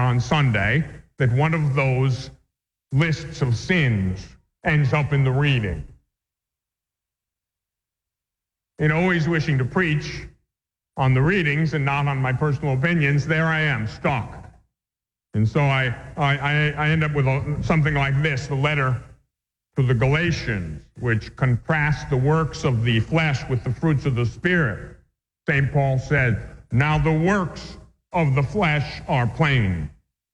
on Sunday that one of those lists of sins ends up in the reading. And always wishing to preach on the readings and not on my personal opinions, there I am, stuck. And so I end up with something like this, the letter to the Galatians, which contrasts the works of the flesh with the fruits of the Spirit. St. Paul said, now the works of the flesh are plain: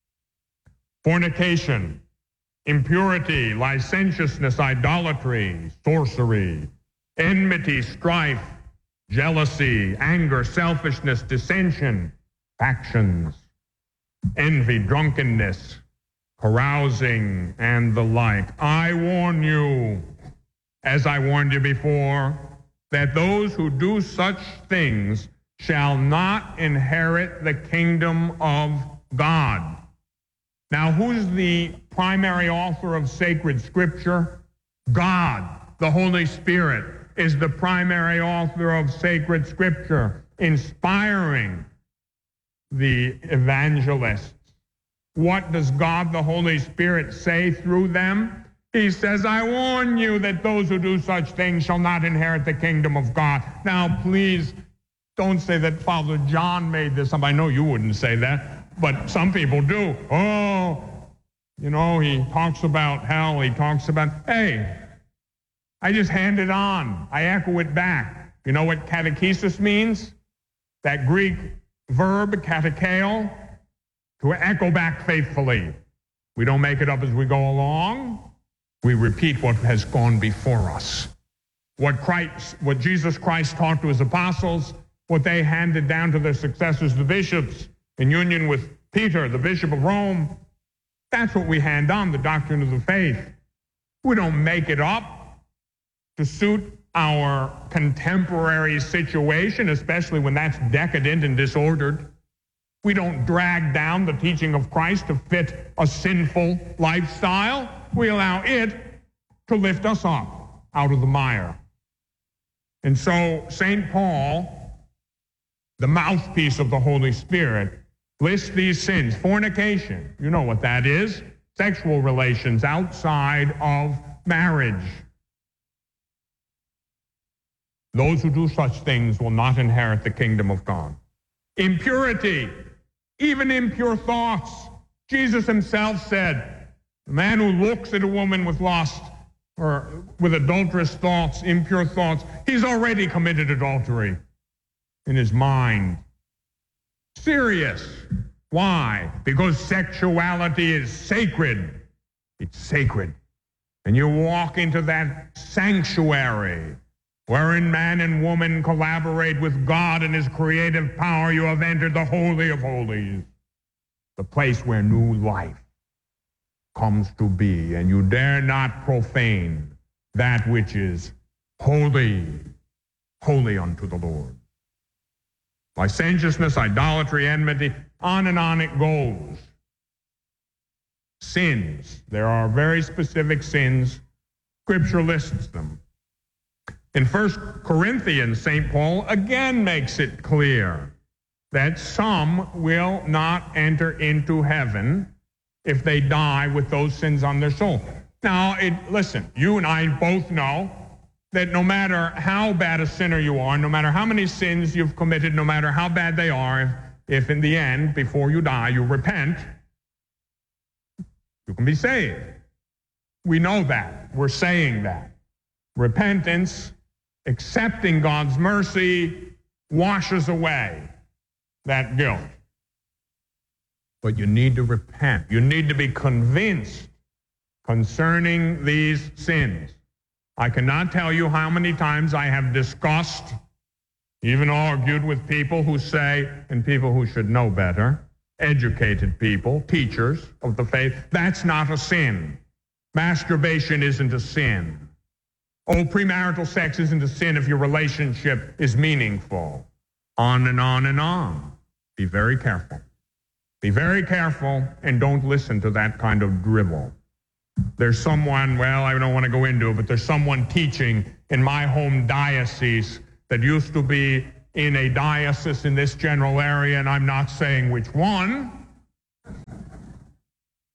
fornication, impurity, licentiousness, idolatry, sorcery, enmity, strife, jealousy, anger, selfishness, dissension, factions, envy, drunkenness, carousing, and the like. I warn you, as I warned you before, that those who do such things shall not inherit the kingdom of God. Now, who's the primary author of sacred scripture? God, the Holy Spirit, is the primary author of sacred scripture, inspiring the evangelists. What does God, the Holy Spirit, say through them? He says, I warn you that those who do such things shall not inherit the kingdom of God. Now, please don't say that Father John made this up. I know you wouldn't say that, but some people do. Oh, you know, he talks about hell. He talks about, hey, I just hand it on. I echo it back. You know what catechesis means? That Greek verb, katecheo, to echo back faithfully. We don't make it up as we go along. We repeat what has gone before us. What Jesus Christ taught to his apostles, what they handed down to their successors, the bishops, in union with Peter, the Bishop of Rome. That's what we hand on, the doctrine of the faith. We don't make it up to suit our contemporary situation, especially when that's decadent and disordered. We don't drag down the teaching of Christ to fit a sinful lifestyle. We allow it to lift us up out of the mire. And so St. Paul, the mouthpiece of the Holy Spirit, lists these sins. Fornication, you know what that is. Sexual relations outside of marriage. Those who do such things will not inherit the kingdom of God. Impurity, even impure thoughts. Jesus himself said, the man who looks at a woman with lust or with adulterous thoughts, impure thoughts, he's already committed adultery in his mind. Serious. Why? Because sexuality is sacred. It's sacred. And you walk into that sanctuary wherein man and woman collaborate with God in his creative power. You have entered the Holy of Holies, the place where new life comes to be, and you dare not profane that which is holy, holy unto the Lord. Licentiousness, idolatry, enmity, on and on it goes. Sins. There are very specific sins. Scripture lists them. In 1 Corinthians, St. Paul again makes it clear that some will not enter into heaven if they die with those sins on their soul. Now, listen, you and I both know that no matter how bad a sinner you are, no matter how many sins you've committed, no matter how bad they are, if in the end, before you die, you repent, you can be saved. We know that. We're saying that. Repentance, accepting God's mercy, washes away that guilt. But you need to repent. You need to be convinced concerning these sins. I cannot tell you how many times I have discussed, even argued with people who say, and people who should know better, educated people, teachers of the faith, that's not a sin. Masturbation isn't a sin. Oh, premarital sex isn't a sin if your relationship is meaningful. On and on and on. Be very careful. Be very careful and don't listen to that kind of drivel. There's someone, well, I don't want to go into it, but there's someone teaching in my home diocese that used to be in a diocese in this general area, and I'm not saying which one,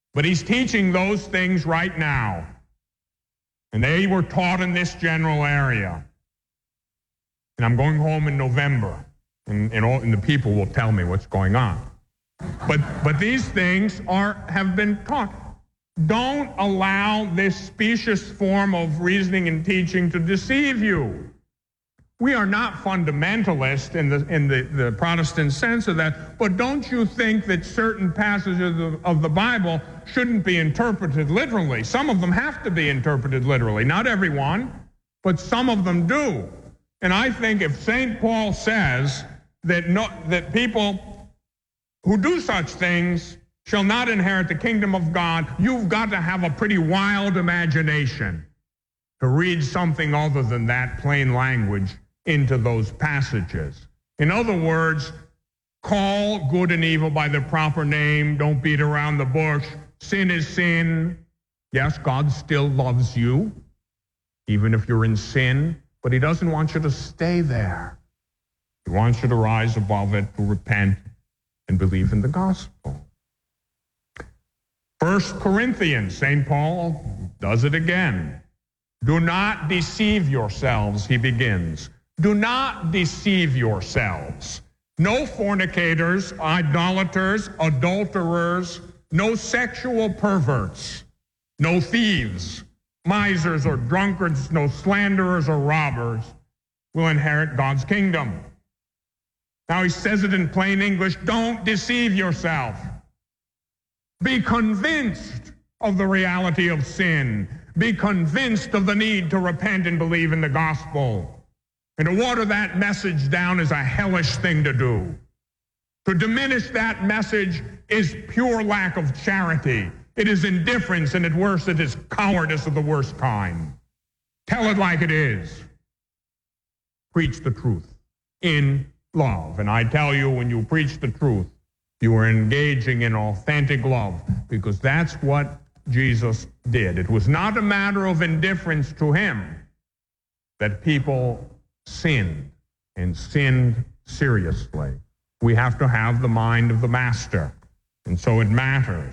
But he's teaching those things right now. And they were taught in this general area. And I'm going home in November, and the people will tell me what's going on. But these things have been taught. Don't allow this specious form of reasoning and teaching to deceive you. We are not fundamentalists in the Protestant sense of that, but don't you think that certain passages of the Bible shouldn't be interpreted literally? Some of them have to be interpreted literally. Not everyone, but some of them do. And I think if St. Paul says that people who do such things shall not inherit the kingdom of God, you've got to have a pretty wild imagination to read something other than that plain language into those passages. In other words, call good and evil by their proper name. Don't beat around the bush. Sin is sin. Yes, God still loves you, even if you're in sin, but he doesn't want you to stay there. He wants you to rise above it, to repent, and believe in the gospel. 1 Corinthians, St. Paul does it again. Do not deceive yourselves, he begins. Do not deceive yourselves. No fornicators, idolaters, adulterers, no sexual perverts, no thieves, misers or drunkards, no slanderers or robbers will inherit God's kingdom. Now he says it in plain English, don't deceive yourself. Be convinced of the reality of sin. Be convinced of the need to repent and believe in the gospel. And to water that message down is a hellish thing to do. To diminish that message is pure lack of charity. It is indifference, and at worst, it is cowardice of the worst kind. Tell it like it is. Preach the truth in love. And I tell you, when you preach the truth, you are engaging in authentic love, because that's what Jesus did. It was not a matter of indifference to him that people sinned, and sinned seriously. We have to have the mind of the master, and so it matters.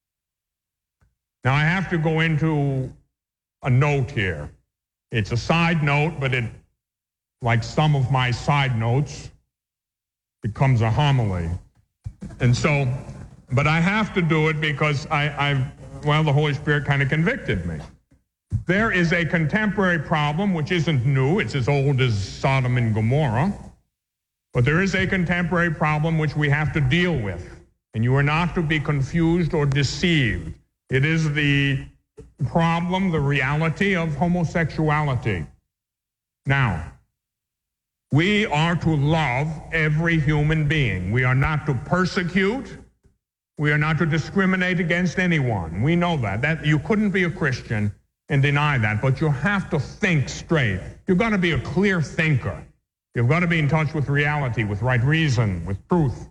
Now I have to go into a note here. It's a side note, but it, like some of my side notes, becomes a homily. And so, but I have to do it because the Holy Spirit kind of convicted me. There is a contemporary problem which isn't new. It's as old as Sodom and Gomorrah. But there is a contemporary problem which we have to deal with. And you are not to be confused or deceived. It is the problem, the reality of homosexuality. Now, we are to love every human being. We are not to persecute. We are not to discriminate against anyone. We know that you couldn't be a Christian and deny that, but you have to think straight. You've got to be a clear thinker. You've got to be in touch with reality, with right reason, with truth.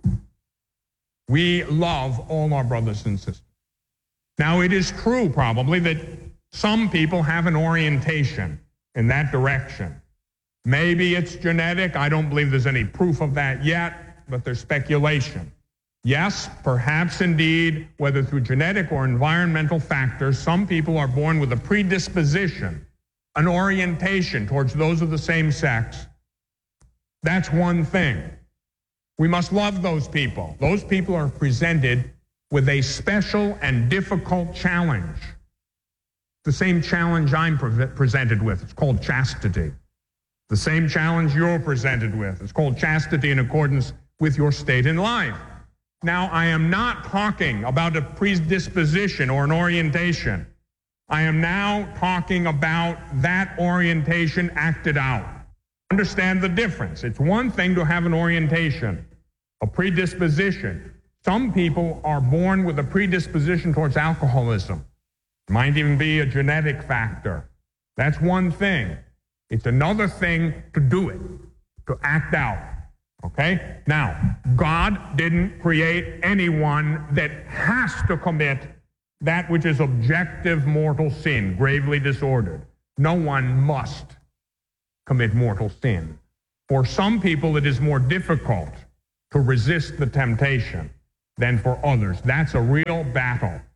We love all our brothers and sisters. Now, it is true probably that some people have an orientation in that direction. Maybe it's genetic. I don't believe there's any proof of that yet, but there's speculation. Yes, perhaps indeed, whether through genetic or environmental factors, some people are born with a predisposition, an orientation towards those of the same sex. That's one thing. We must love those people. Those people are presented with a special and difficult challenge. The same challenge I'm presented with. It's called chastity. The same challenge you're presented with. It's called chastity in accordance with your state in life. Now, I am not talking about a predisposition or an orientation. I am now talking about that orientation acted out. Understand the difference. It's one thing to have an orientation, a predisposition. Some people are born with a predisposition towards alcoholism. It might even be a genetic factor. That's one thing. It's another thing to do it, to act out. Okay? Now, God didn't create anyone that has to commit that which is objective mortal sin, gravely disordered. No one must commit mortal sin. For some people, it is more difficult to resist the temptation than for others. That's a real battle.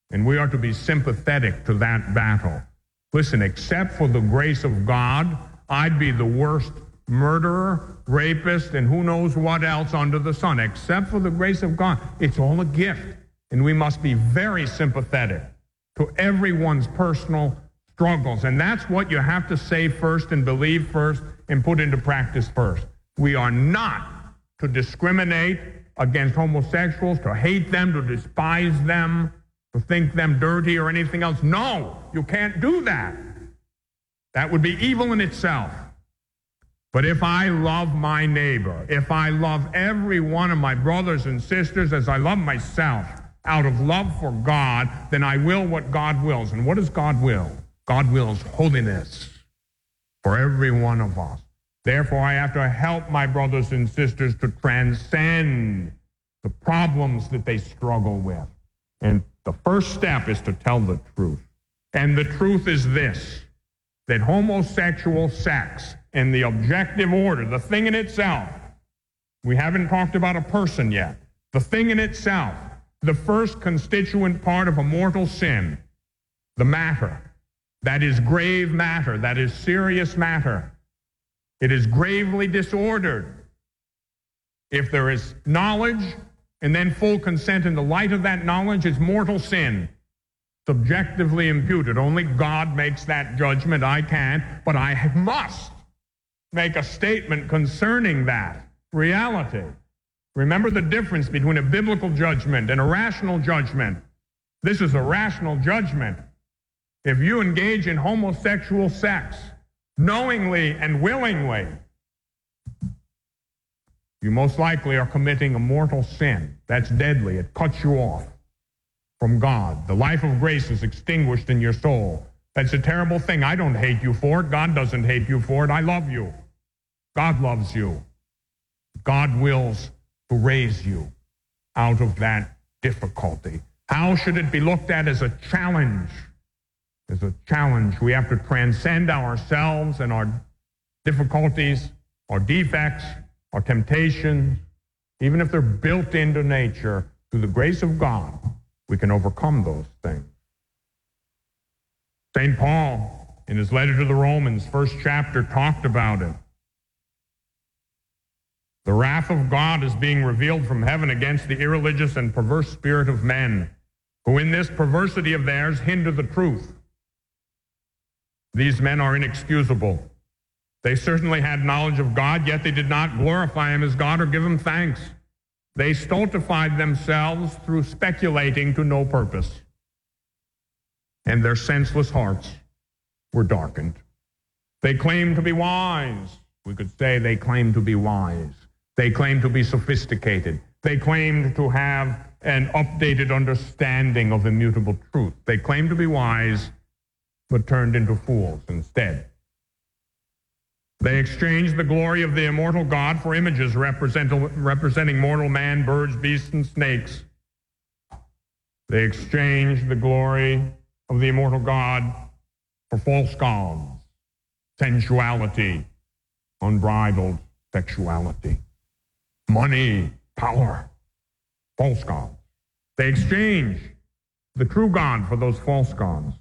And we are to be sympathetic to that battle. Listen, except for the grace of God, I'd be the worst murderer, rapist, and who knows what else under the sun. Except for the grace of God, it's all a gift. And we must be very sympathetic to everyone's personal struggles. And that's what you have to say first and believe first and put into practice first. We are not to discriminate against homosexuals, to hate them, to despise them, to think them dirty or anything else. No, you can't do that. That would be evil in itself. But if I love my neighbor, if I love every one of my brothers and sisters as I love myself, out of love for God, then I will what God wills. And what does God will? God wills holiness for every one of us. Therefore, I have to help my brothers and sisters to transcend the problems that they struggle with. And the first step is to tell the truth. And the truth is this, that homosexual sex in the objective order, the thing in itself, we haven't talked about a person yet, the thing in itself, the first constituent part of a mortal sin, the matter, that is grave matter, that is serious matter. It is gravely disordered. If there is knowledge and then full consent in the light of that knowledge, it's mortal sin, subjectively imputed. Only God makes that judgment. I can't, but I must make a statement concerning that reality. Remember the difference between a biblical judgment and a rational judgment. This is a rational judgment. If you engage in homosexual sex, knowingly and willingly, you most likely are committing a mortal sin. That's deadly. It cuts you off from God. The life of grace is extinguished in your soul. That's a terrible thing. I don't hate you for it. God doesn't hate you for it. I love you. God loves you. God wills to raise you out of that difficulty. How should it be looked at? As a challenge. As a challenge. We have to transcend ourselves and our difficulties, our defects, our temptations. Even if they're built into nature, through the grace of God, we can overcome those things. St. Paul, in his letter to the Romans, first chapter, talked about it. The wrath of God is being revealed from heaven against the irreligious and perverse spirit of men, who in this perversity of theirs hinder the truth. These men are inexcusable. They certainly had knowledge of God, yet they did not glorify him as God or give him thanks. They stultified themselves through speculating to no purpose, and their senseless hearts were darkened. They claimed to be wise. We could say they claimed to be wise. They claimed to be sophisticated. They claimed to have an updated understanding of immutable truth. They claimed to be wise, but turned into fools instead. They exchanged the glory of the immortal God for images representing mortal man, birds, beasts, and snakes. They exchanged the glory of the immortal God for false gods, sensuality, unbridled sexuality, money, power, false gods. They exchanged the true God for those false gods.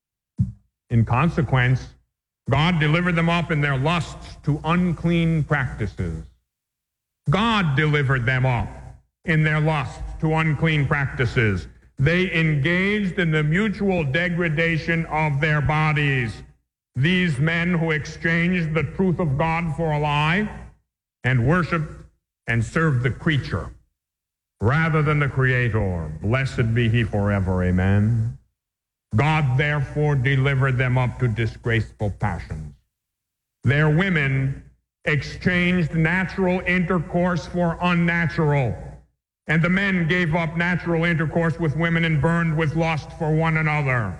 In consequence, God delivered them up in their lusts to unclean practices. God delivered them up in their lusts to unclean practices. They engaged in the mutual degradation of their bodies. These men who exchanged the truth of God for a lie and worshiped and served the creature rather than the Creator. Blessed be he forever. Amen. God therefore delivered them up to disgraceful passions. Their women exchanged natural intercourse for unnatural, and the men gave up natural intercourse with women and burned with lust for one another.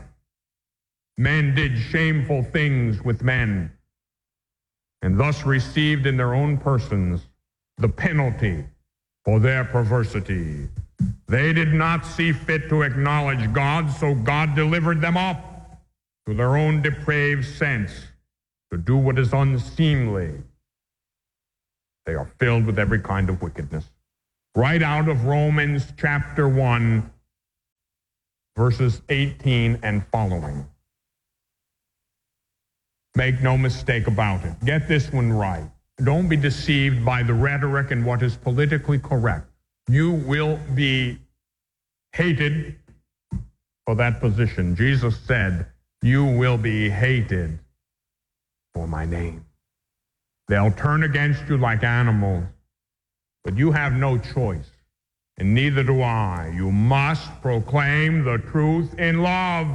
Men did shameful things with men, and thus received in their own persons the penalty for their perversity. They did not see fit to acknowledge God, so God delivered them up to their own depraved sense to do what is unseemly. They are filled with every kind of wickedness. Right out of Romans chapter 1, verses 18 and following. Make no mistake about it. Get this one right. Don't be deceived by the rhetoric and what is politically correct. You will be hated for that position. Jesus said, you will be hated for my name. They'll turn against you like animals, but you have no choice, and neither do I. You must proclaim the truth in love.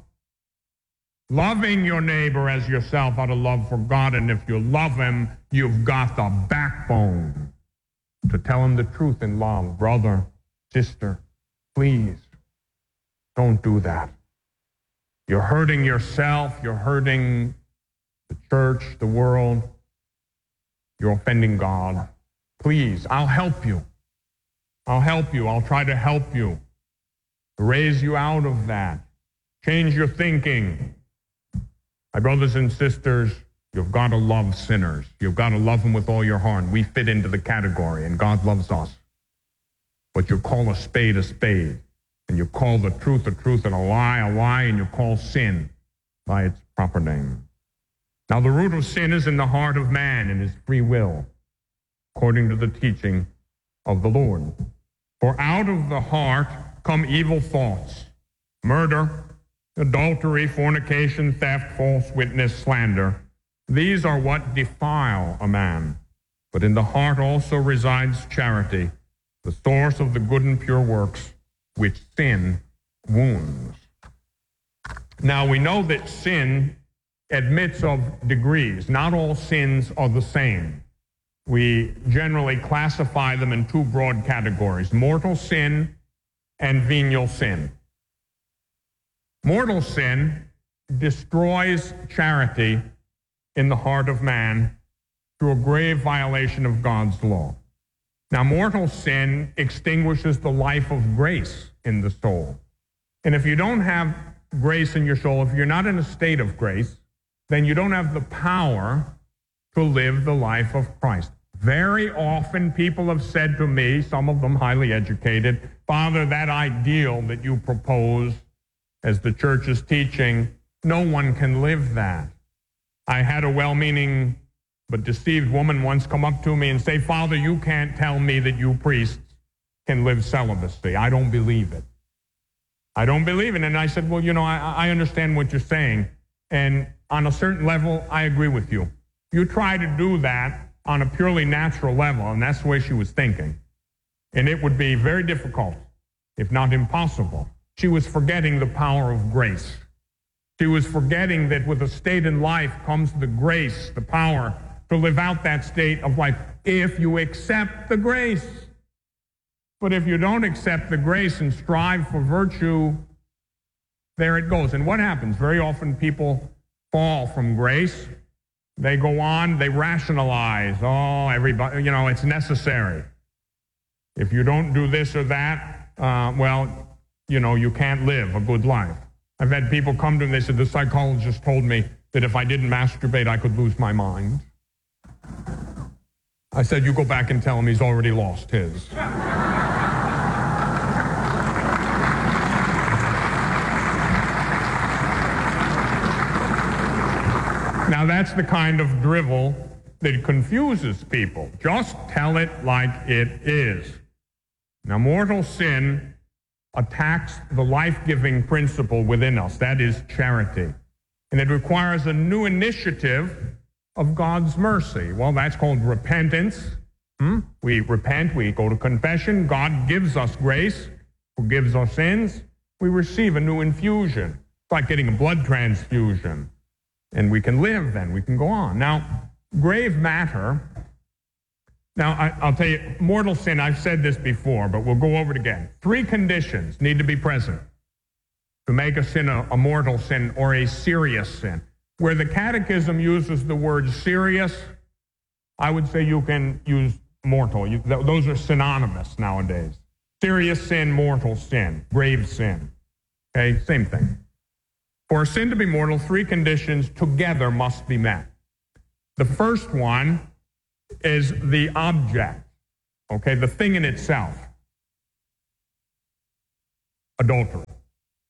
Loving your neighbor as yourself out of love for God, and if you love him, you've got the backbone to tell him the truth in love. Brother, sister, please don't do that. You're hurting yourself, you're hurting the church, the world, you're offending God. Please, I'll help you. I'll help you. I'll try to help you, raise you out of that, change your thinking. My brothers and sisters, you've got to love sinners. You've got to love them with all your heart. We fit into the category, and God loves us. But you call a spade, and you call the truth, and a lie, and you call sin by its proper name. Now, the root of sin is in the heart of man and his free will, according to the teaching of the Lord. For out of the heart come evil thoughts, murder, adultery, fornication, theft, false witness, slander. These are what defile a man. But in the heart also resides charity, the source of the good and pure works, which sin wounds. Now we know that sin admits of degrees. Not all sins are the same. We generally classify them in two broad categories, mortal sin and venial sin. Mortal sin destroys charity in the heart of man through a grave violation of God's law. Now, mortal sin extinguishes the life of grace in the soul. And if you don't have grace in your soul, if you're not in a state of grace, then you don't have the power to live the life of Christ. Very often people have said to me, some of them highly educated, Father, that ideal that you propose as the church is teaching, no one can live that. I had a well-meaning but deceived woman once come up to me and say, Father, you can't tell me that you priests can live celibacy. I don't believe it. I don't believe it. And I said, well, I understand what you're saying. And on a certain level, I agree with you. You try to do that on a purely natural level, and that's the way she was thinking. And it would be very difficult, if not impossible. She was forgetting the power of grace. She was forgetting that with a state in life comes the grace, the power to live out that state of life if you accept the grace. But if you don't accept the grace and strive for virtue, there it goes. And what happens? Very often people fall from grace. They go on, they rationalize. Oh, everybody, it's necessary. If you don't do this or that, you can't live a good life. I've had people come to me, they said, the psychologist told me that if I didn't masturbate, I could lose my mind. I said, you go back and tell him he's already lost his. Now, that's the kind of drivel that confuses people. Just tell it like it is. Now, mortal sin attacks the life-giving principle within us, that is charity. And it requires a new initiative of God's mercy. Well, that's called repentance. We repent, we go to confession. God gives us grace, forgives our sins. We receive a new infusion. It's like getting a blood transfusion. And we can live then, we can go on. Now, grave matter. Now, I'll tell you, mortal sin, I've said this before, but we'll go over it again. 3 conditions need to be present to make a sin a mortal sin or a serious sin. Where the Catechism uses the word serious, I would say you can use mortal. Those are synonymous nowadays. Serious sin, mortal sin, grave sin. Okay, same thing. For a sin to be mortal, 3 conditions together must be met. The first one is the object, okay, the thing in itself. Adultery.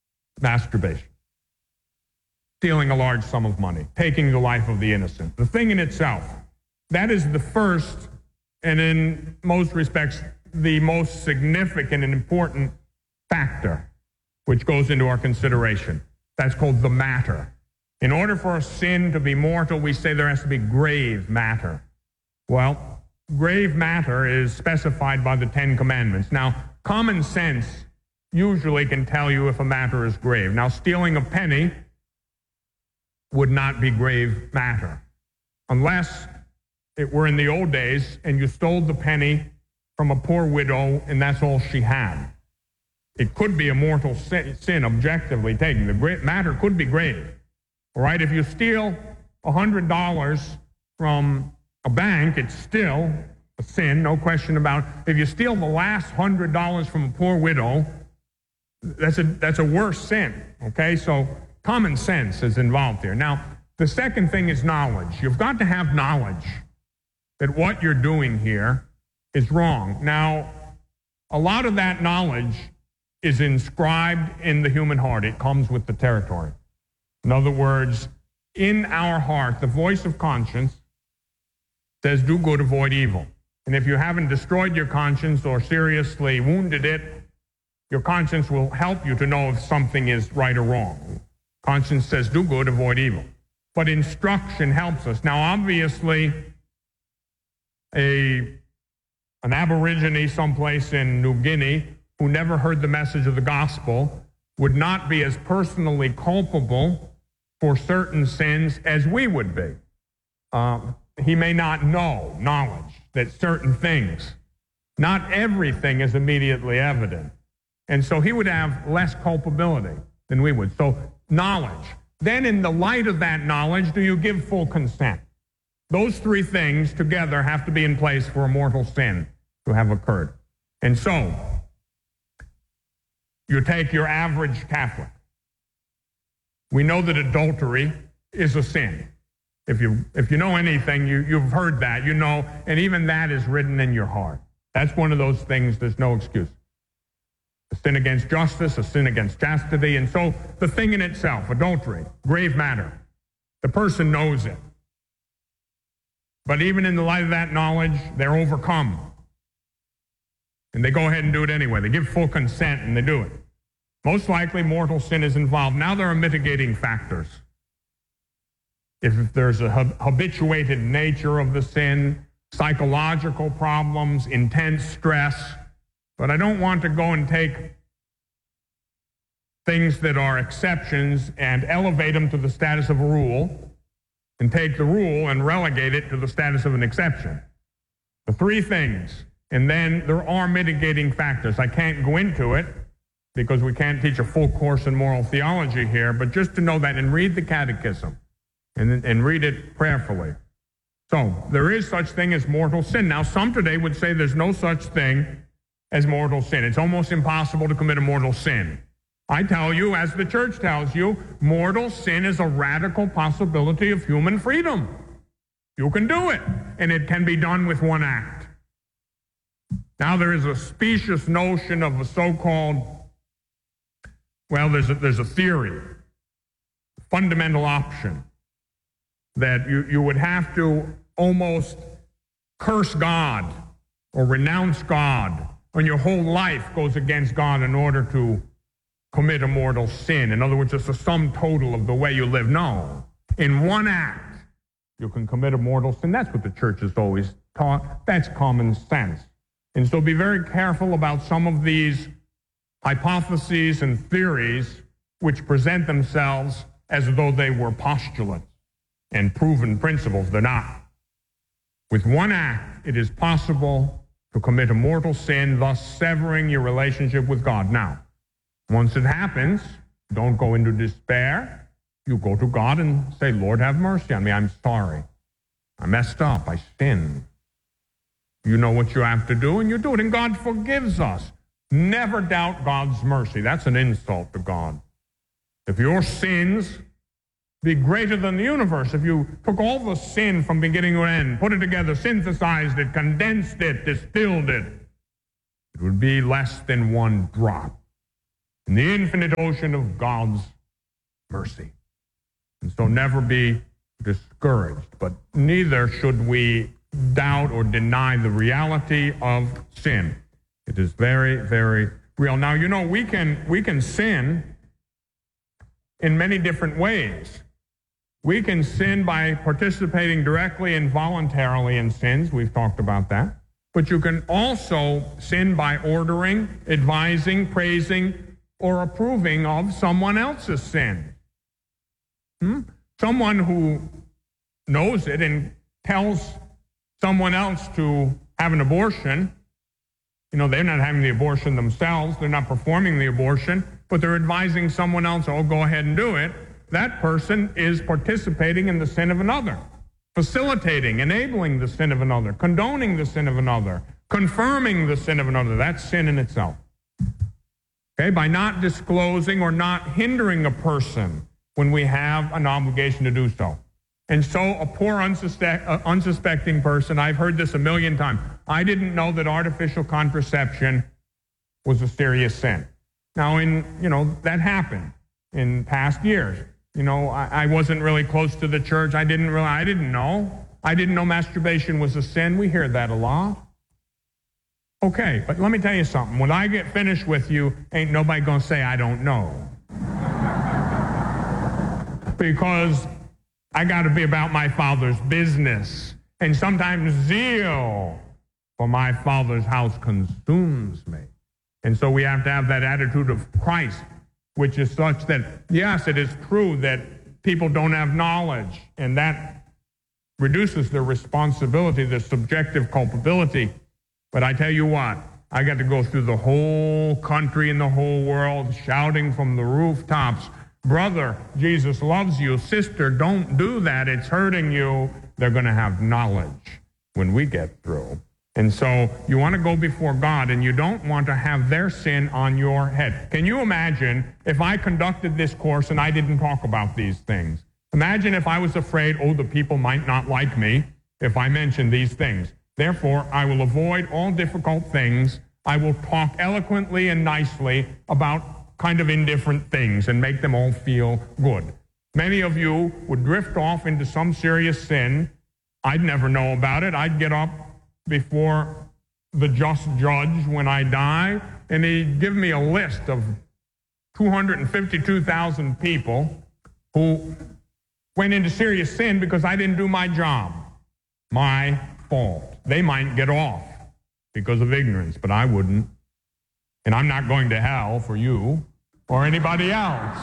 masturbation, stealing a large sum of money, taking the life of the innocent. The thing in itself, that is the first, and in most respects, the most significant and important factor which goes into our consideration. That's called the matter. In order for a sin to be mortal, we say there has to be grave matter. Well, grave matter is specified by the Ten Commandments. Now, common sense usually can tell you if a matter is grave. Now, stealing a penny would not be grave matter unless it were in the old days and you stole the penny from a poor widow and that's all she had. It could be a mortal sin objectively taken. The matter could be grave. All right, if you steal $100 from a bank, it's still a sin, no question about it. If you steal the last $100 from a poor widow, that's a worse sin, okay? So common sense is involved here. Now, the second thing is knowledge. You've got to have knowledge that what you're doing here is wrong. Now, a lot of that knowledge is inscribed in the human heart. It comes with the territory. In other words, in our heart, the voice of conscience says, do good, avoid evil. And if you haven't destroyed your conscience or seriously wounded it, your conscience will help you to know if something is right or wrong. Conscience says, do good, avoid evil. But instruction helps us. Now, obviously, an aborigine someplace in New Guinea who never heard the message of the gospel would not be as personally culpable for certain sins as we would be. He may not know knowledge that certain things, not everything is immediately evident. And so he would have less culpability than we would. So knowledge. Then in the light of that knowledge, do you give full consent? Those three things together have to be in place for a mortal sin to have occurred. And so you take your average Catholic. We know that adultery is a sin. If you know anything, you've heard that, you know, and even that is written in your heart. That's one of those things, there's no excuse. A sin against justice, a sin against chastity, and so the thing in itself, adultery, grave matter. The person knows it. But even in the light of that knowledge, they're overcome. And they go ahead and do it anyway. They give full consent and they do it. Most likely mortal sin is involved. Now there are mitigating factors. If there's a habituated nature of the sin, psychological problems, intense stress, but I don't want to go and take things that are exceptions and elevate them to the status of a rule and take the rule and relegate it to the status of an exception. The three things. And then there are mitigating factors. I can't go into it because we can't teach a full course in moral theology here, but just to know that and read the catechism and read it prayerfully. So there is such thing as mortal sin. Now, some today would say there's no such thing as mortal sin. It's almost impossible to commit a mortal sin. I tell you, as the church tells you, mortal sin is a radical possibility of human freedom. You can do it, and it can be done with one act. Now there is a specious notion of a so-called, well, there's a theory, fundamental option, that you would have to almost curse God or renounce God when your whole life goes against God in order to commit a mortal sin. In other words, it's a sum total of the way you live. No. In one act, you can commit a mortal sin. That's what the church has always taught. That's common sense. And so be very careful about some of these hypotheses and theories which present themselves as though they were postulates and proven principles. They're not. With one act, it is possible to commit a mortal sin, thus severing your relationship with God. Now, once it happens, don't go into despair. You go to God and say, Lord, have mercy on me. I'm sorry. I messed up. I sinned. You know what you have to do, and you do it, and God forgives us. Never doubt God's mercy. That's an insult to God. If your sins be greater than the universe, if you took all the sin from beginning to end, put it together, synthesized it, condensed it, distilled it, it would be less than one drop. in the infinite ocean of God's mercy. And so never be discouraged, but neither should we doubt or deny the reality of sin. It is very, very real. Now, you know, we can sin in many different ways. We can sin by participating directly and voluntarily in sins. We've talked about that. But you can also sin by ordering, advising, praising, or approving of someone else's sin. Someone who knows it and tells someone else to have an abortion, you know, they're not having the abortion themselves, they're not performing the abortion, but they're advising someone else, oh, go ahead and do it. That person is participating in the sin of another, facilitating, enabling the sin of another, condoning the sin of another, confirming the sin of another. That's sin in itself. Okay, by not disclosing or not hindering a person when we have an obligation to do so. And so a poor unsuspecting person, I've heard this a million times, I didn't know that artificial contraception was a serious sin. Now, that happened in past years. You know, I wasn't really close to the church. I didn't know. I didn't know masturbation was a sin. We hear that a lot. Okay, but let me tell you something. When I get finished with you, ain't nobody going to say I don't know. Because I got to be about my Father's business. And sometimes zeal for my Father's house consumes me. And so we have to have that attitude of Christ, which is such that, yes, it is true that people don't have knowledge, and that reduces their responsibility, their subjective culpability. But I tell you what, I got to go through the whole country and the whole world shouting from the rooftops, brother, Jesus loves you. Sister, don't do that. It's hurting you. They're going to have knowledge when we get through. And so you want to go before God, and you don't want to have their sin on your head. Can you imagine if I conducted this course and I didn't talk about these things? Imagine if I was afraid, the people might not like me if I mention these things. Therefore, I will avoid all difficult things. I will talk eloquently and nicely about kind of indifferent things and make them all feel good. Many of you would drift off into some serious sin. I'd never know about it. I'd get up before the just judge when I die, and he'd give me a list of 252,000 people who went into serious sin because I didn't do my job. My fault. They might get off because of ignorance, but I wouldn't. And I'm not going to hell for you or anybody else.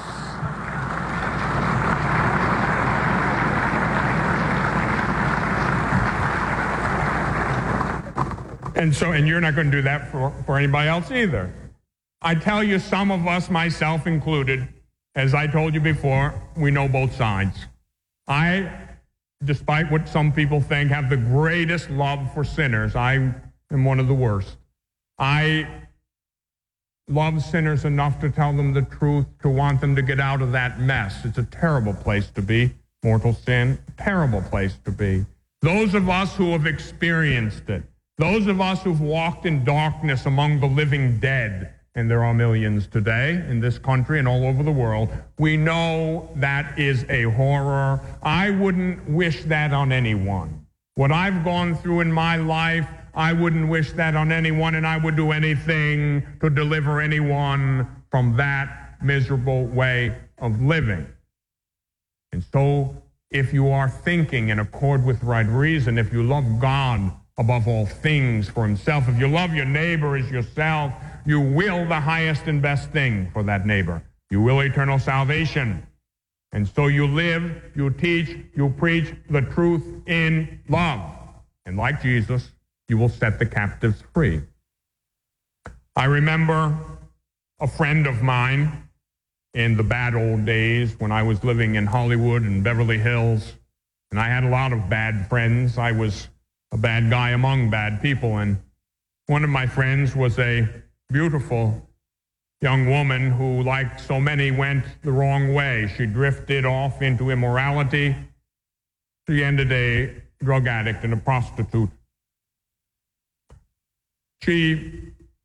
And you're not going to do that for anybody else either. I tell you, some of us, myself included, as I told you before, we know both sides. I, despite what some people think, have the greatest love for sinners. I am one of the worst. I love sinners enough to tell them the truth, to want them to get out of that mess. It's a terrible place to be, mortal sin, terrible place to be. Those of us who have experienced it, those of us who've walked in darkness among the living dead, and there are millions today in this country and all over the world, we know that is a horror. I wouldn't wish that on anyone. What I've gone through in my life, I wouldn't wish that on anyone, and I would do anything to deliver anyone from that miserable way of living. And so, if you are thinking in accord with right reason, if you love God above all things for himself, if you love your neighbor as yourself, you will the highest and best thing for that neighbor. You will eternal salvation. And so you live, you teach, you preach the truth in love. And like Jesus, you will set the captives free. I remember a friend of mine in the bad old days when I was living in Hollywood and Beverly Hills, and I had a lot of bad friends. I was a bad guy among bad people, and one of my friends was a beautiful young woman who, like so many, went the wrong way. She drifted off into immorality. She ended a drug addict and a prostitute. She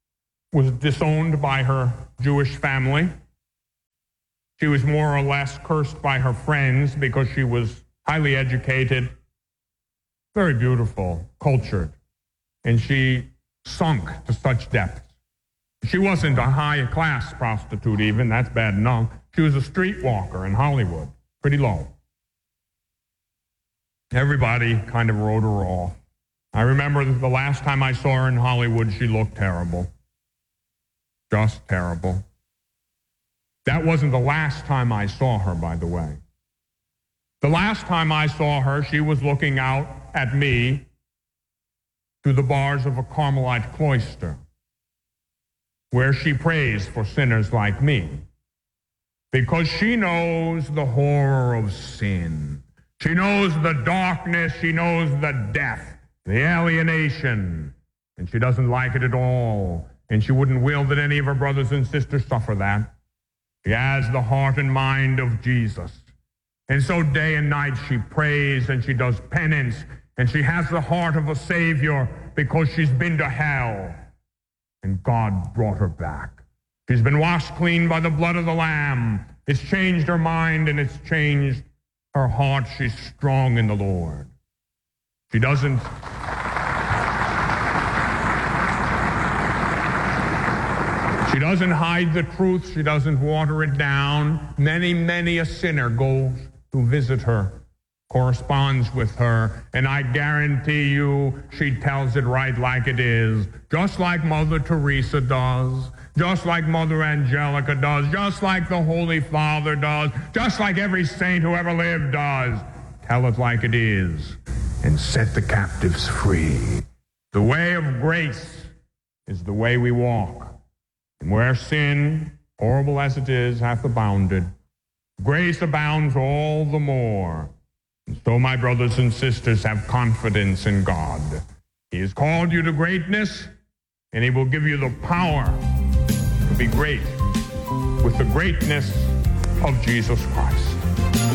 was disowned by her Jewish family. She was more or less cursed by her friends because she was highly educated, very beautiful, cultured, and she sunk to such depths. She wasn't a high-class prostitute even, that's bad enough. She was a streetwalker in Hollywood, pretty low. Everybody kind of wrote her off. I remember the last time I saw her in Hollywood, she looked terrible. Just terrible. That wasn't the last time I saw her, by the way. The last time I saw her, she was looking out at me through the bars of a Carmelite cloister, where she prays for sinners like me, because she knows the horror of sin. She knows the darkness, she knows the death, the alienation, and she doesn't like it at all, and she wouldn't will that any of her brothers and sisters suffer that. She has the heart and mind of Jesus. And so day and night she prays and she does penance, and she has the heart of a Savior because she's been to hell. And God brought her back. She's been washed clean by the blood of the Lamb. It's changed her mind and it's changed her heart. She's strong in the Lord. She doesn't hide the truth. She doesn't water it down. Many a sinner goes to visit her, corresponds with her, and I guarantee you she tells it right like it is, just like Mother Teresa does, just like Mother Angelica does, just like the Holy Father does, just like every saint who ever lived does. Tell it like it is and set the captives free. The way of grace is the way we walk. And where sin, horrible as it is, hath abounded, grace abounds all the more. And so, my brothers and sisters, have confidence in God. He has called you to greatness, and he will give you the power to be great with the greatness of Jesus Christ.